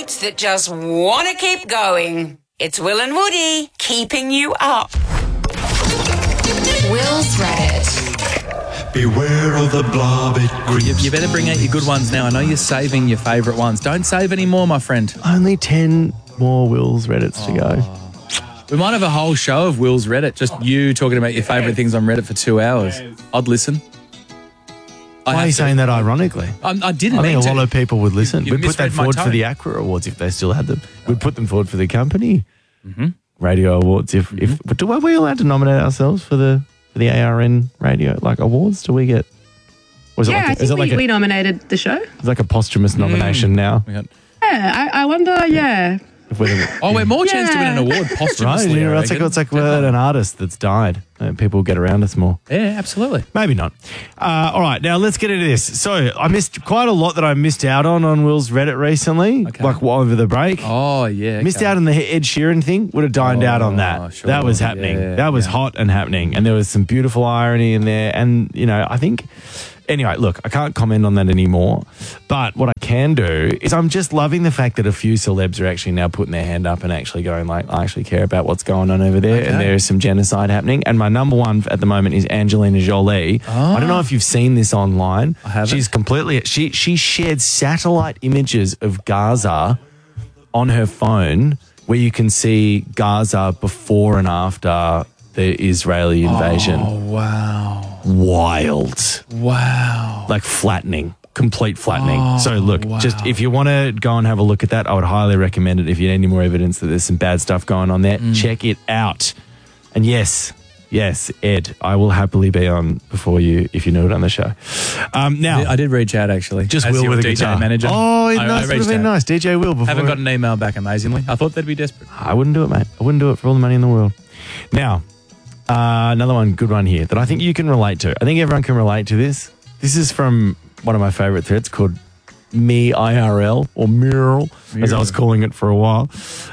mates that just want to keep going. It's Will and Woody keeping you up. Will's Reddit. Beware of the blob, it grieves. You better bring out your good ones now. I know you're saving your favourite ones. Don't save any more, my friend. Only 10 more Will's Reddits to go. We might have a whole show of Will's Reddit, just you talking about your favourite things on Reddit for 2 hours. I'd listen. Why are you saying that ironically? I didn't I mean think to. a lot of people would listen. You We'd put that misread my forward for tone. the ACRA Awards if they still had them. We'd put them forward for the company radio awards. But are we allowed to nominate ourselves for the ARN radio awards? Do we get? Was Yeah, I think we nominated the show. It's like a posthumous nomination now. Yeah, I wonder, yeah. We're more chance to win an award Right, posthumously. I it's reckon. like we're an artist that's died. People get around us more. Yeah, absolutely. Maybe not. All right, now let's get into this. So I missed quite a lot that I missed out on Will's Reddit recently, over the break. Oh, yeah. Missed out on the Ed Sheeran thing. Would have dined out on that. sure. That was happening. Yeah, that was hot and happening. And there was some beautiful irony in there. And, I think... Anyway, look, I can't comment on that anymore. But what I can do is I'm just loving the fact that a few celebs are actually now putting their hand up and actually going I actually care about what's going on over there. Okay. And there is some genocide happening. And my number one at the moment is Angelina Jolie. I don't know if you've seen this online. I haven't. She's completely... She shared satellite images of Gaza on her phone where you can see Gaza before and after the Israeli invasion. Oh, wow. Wild. Wow. Like flattening. Complete flattening. Oh, So look, wow. just if you want to go and have a look at that, I would highly recommend it. If you need any more evidence that there's some bad stuff going on there, check it out. And yes, Ed, I will happily be on before you if you know it on the show. Now, I did reach out, actually. just as Will your with a DJ guitar. manager. Oh, I nice. Would have reached been out. nice. DJ Will before. Haven't got an email back, amazingly. I thought they'd be desperate. I wouldn't do it, mate. I wouldn't do it for all the money in the world. Now, another good one here that I think you can relate to. I think everyone can relate to this. This is from one of my favourite threads called Me IRL or Mural, as I was calling it for a while.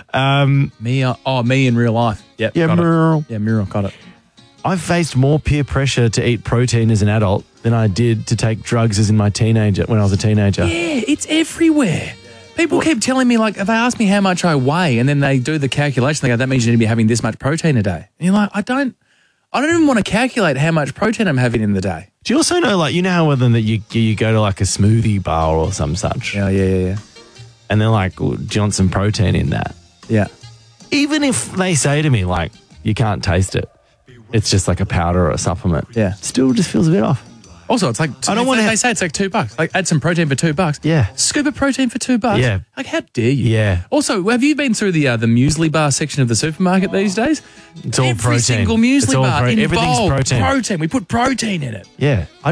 Me in real life. Yep, Yeah, got it. Mural. Yeah, Mural, got it. I've faced more peer pressure to eat protein as an adult than I did to take drugs when I was a teenager. Yeah, it's everywhere. People keep telling me, they ask me how much I weigh, and then they do the calculation. They go, that means you need to be having this much protein a day. And you're like, I don't even want to calculate how much protein I'm having in the day. Do you also know, you know how whether that you go to a smoothie bar or some such, Yeah. and they're like, well, do you want some protein in that? Yeah. Even if they say to me, you can't taste it, it's just like a powder or a supplement. Yeah. Still just feels a bit off. Also, it's like, I don't wanna they say it's like $2. Add some protein for $2. Yeah. Scoop of protein for $2. Yeah. How dare you? Yeah. Also, have you been through the muesli bar section of the supermarket these days? It's all Every protein. single It's muesli all bar everything's involved protein. We put protein in it. Yeah. I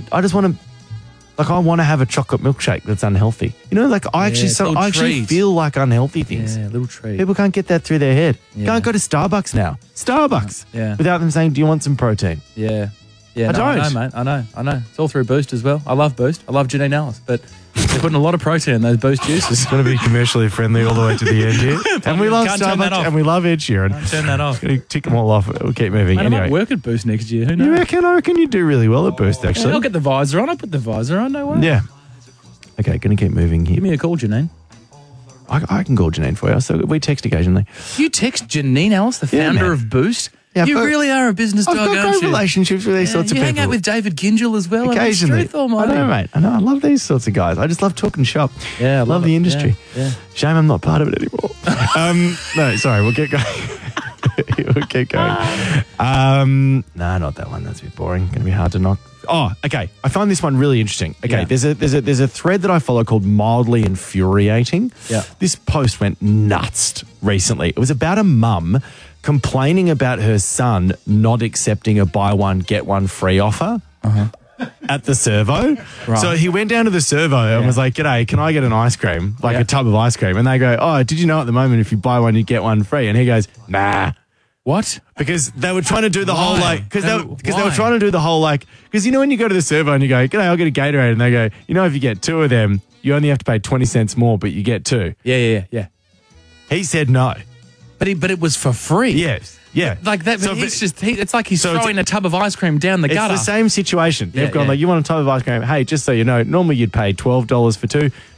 want to have a chocolate milkshake that's unhealthy. I actually feel like unhealthy things. Yeah, little treat. People can't get that through their head. Yeah. Can't go to Starbucks now. Starbucks. Yeah. Without them saying, do you want some protein? Yeah. Yeah, I no, don't. I know, mate. I know. It's all through Boost as well. I love Boost. I love Janine Ellis, but they're putting a lot of protein in those Boost juices. It's going to be commercially friendly all the way to the end here. And we love Can't turn that Starbucks off. and we love Ed Sheeran. Can't turn that off. Going to tick them all off. We'll keep moving. Mate, I Anyway, might work at Boost next year. Who you knows? reckon? I reckon you do really well at Boost, actually. I'll get the visor on. I'll put the visor on. No worries. Yeah. Okay, going to keep moving here. Give me a call, Janine. I can call Janine for you. So we text occasionally. You text Janine Ellis, the Yeah, founder man. of Boost? Yeah, you but really are a business I've dog, got aren't great you? relationships with these sorts of you people. hang out with David Gingell as well. Occasionally. Truth almighty. I know, mate. I know. I love these sorts of guys. I just love talking shop. Yeah, I love love the it. industry. Yeah. Shame I'm not part of it anymore. No, sorry. We'll get going. We'll keep going. No, not that one. That's a bit boring. Going to be hard to knock. Oh, okay. I find this one really interesting. Okay, Yeah. there's a thread that I follow called Mildly Infuriating. Yeah. This post went nuts recently. It was about a mum complaining about her son not accepting a buy one get one free offer. At the servo. Right. So he went down to the servo and was like, g'day, can I get an ice cream? Like a tub of ice cream. And they go, oh, did you know at the moment if you buy one, you get one free? And he goes, nah. What? Because they were trying to do the whole because they were Why? trying to do the whole because when you go to the servo and you go, g'day, I'll get a Gatorade. And they go, if you get two of them, you only have to pay 20 cents more, but you get two. Yeah. He said no. But it was for free. Yes. Yeah. Like that. So But if it's like he's so it's- throwing a tub of ice cream down the It's gutter. the same situation. Yeah, They've gone yeah. you want a tub of ice cream? Hey, just so you know, normally you'd pay $12 for two.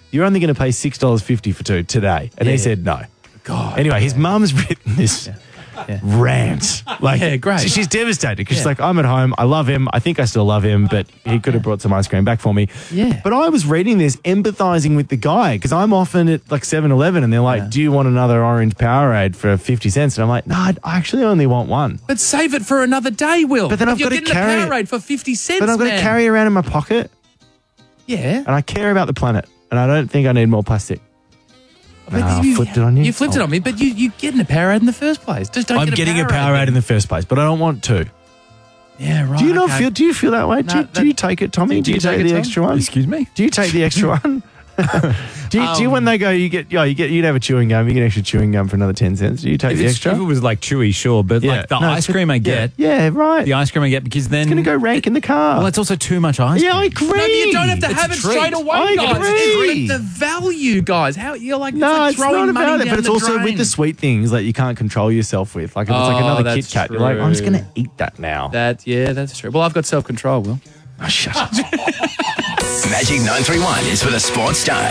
you're only going to pay $6.50 for 2 today. And he said no. God. Anyway, his mum's written this rant. Like, Yeah, great. She's devastated because she's Yeah. like, I'm at home. I love him. I think I still love him, but he could have brought some ice cream back for me. Yeah. But I was reading this, empathizing with the guy because I'm often at like 7-Eleven and they're like, do you want another orange Powerade for 50 cents? And I'm like, no, I actually only want one. But save it for another day, Will. But then I've You're got to getting carry a Powerade for 50 cents. But I've got to man. carry it around in my pocket Yeah. and I care about the planet and I don't think I need more plastic. I flipped it on you. You flipped it on me, but you're getting a Powerade in the first place. Just don't I'm get getting a Powerade. Powerade in the first place, but I don't want to. Yeah, right. Do you not okay. feel? Do you feel that way? No, Do you take it, Tommy? Do you take the Tom? extra one? Excuse me? Do you take the extra one? do you when they go, you'd have a chewing gum, you get extra chewing gum for another 10 cents. Do you take If, the if extra? it was like chewy, sure, but like the No, ice cream I get, Yeah, right. the ice cream I get because then It's going to go rank in the car. Well, it's also too much ice yeah, cream. I agree. No, but you don't have to It's have a it treat. straight away, I guys. agree. It's the value, guys. How you're like, No, it's it's like throwing not money about it, down but it's the also drain. with the sweet things that you can't control yourself with. Like if it's like Oh, another Kit that's Kat, you're like, I'm just true. going to eat that now. That's true. Well, I've got self-control, Will. Oh, shut up. Magic 931 is for the sports stars.